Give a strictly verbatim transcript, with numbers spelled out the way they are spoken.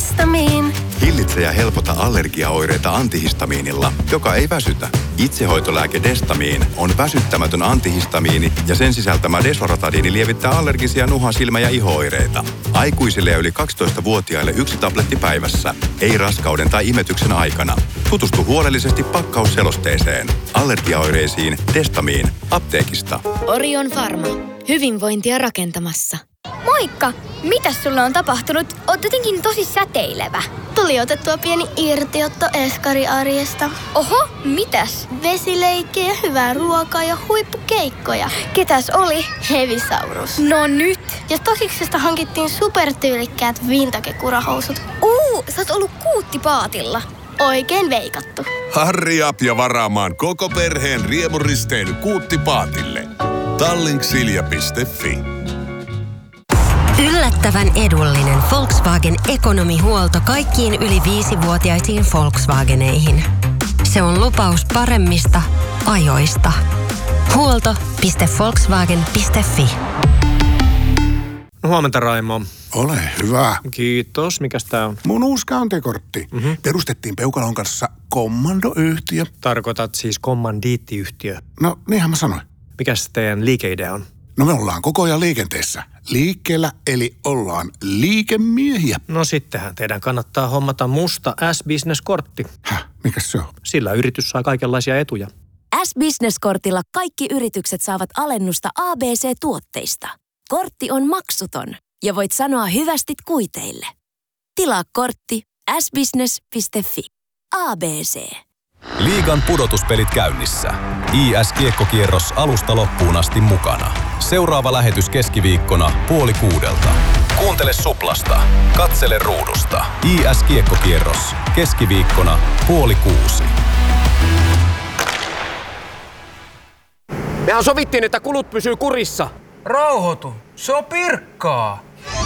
Destamiin. Hillitse ja helpota allergiaoireita antihistamiinilla, joka ei väsytä. Itsehoitolääke Destamiin on väsyttämätön antihistamiini ja sen sisältämä desloratadiini lievittää allergisia nuha-, silmä- ja iho-oireita. Aikuisille ja yli kaksitoistavuotiaille yksi tabletti päivässä. Ei raskauden tai imetyksen aikana. Tutustu huolellisesti pakkausselosteeseen. Allergiaoireisiin Destamiin apteekista. Orion Pharma. Hyvinvointia rakentamassa. Moikka! Mitäs sulle on tapahtunut? Oot jotenkin tosi säteilevä. Tuli otettua pieni irtiotto eskariarjesta. Oho, mitäs? Vesileikkejä, hyvää ruokaa ja huippukeikkoja. Ketäs oli? Hevisaurus. No nyt! Ja Stosiksesta hankittiin supertyylikkäät vintage-kurahousut. Uu, sä oot ollut kuuttipaatilla. Oikein veikattu. Harri up ja varaamaan koko perheen riemuristeily kuuttipaatille. Tallink-silja piste fi. Yllättävän edullinen Volkswagen ekonomihuolto kaikkiin yli viisivuotiaisiin Volkswageneihin. Se on lupaus paremmista ajoista. huolto piste volkswagen piste fi. Huomenta, Raimo. Ole hyvä. Kiitos. Mikäs tää on? Mun uusi kantekortti. Mm-hmm. Perustettiin Peukalon kanssa kommandoyhtiö. Tarkoitat siis kommandiittiyhtiö. No, niinhän mä sanoin. Mikäs teidän liikeidea on? No me ollaan koko ajan liikenteessä. Liikkeellä, eli ollaan liikemiehiä. No sittenhän teidän kannattaa hommata musta S-Business-kortti. Häh? Mikäs se on? Sillä yritys saa kaikenlaisia etuja. S-Business-kortilla kaikki yritykset saavat alennusta A B C-tuotteista. Kortti on maksuton ja voit sanoa hyvästit kuiteille. Tilaa kortti s business piste fi. A B C. Liigan pudotuspelit käynnissä. I S-kiekkokierros alusta loppuun asti mukana. Seuraava lähetys keskiviikkona puoli kuudelta. Kuuntele Suplasta. Katsele ruudusta. I S-kiekkokierros. Keskiviikkona puoli kuusi. Mehän sovittiin, että kulut pysyy kurissa. Rauhoitu. Se on Pirkkaa.